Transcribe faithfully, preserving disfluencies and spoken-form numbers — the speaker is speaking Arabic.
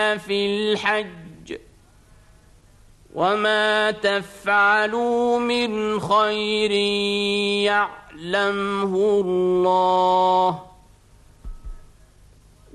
في الحج وما تفعلوا من خير يعلمه الله